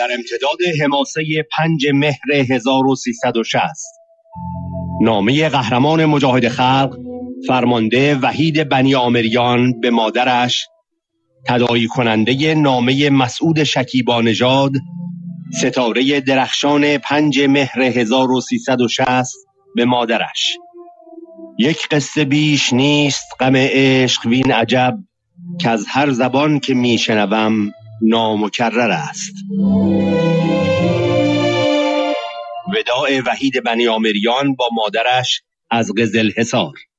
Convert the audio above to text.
در امتداد حماسه 5 مهر 1360 نامه قهرمان مجاهد خلق فرمانده وحید بنی آمریان به مادرش، تداعی کننده نامه مسعود شکیبا نژاد، ستاره درخشان 5 مهر 1360 به مادرش. یک قصه بیش نیست غم عشق وین عجب، که از هر زبان که میشنوم نامکرر است. وداع وحید بنی آمریان با مادرش از قزلحصار.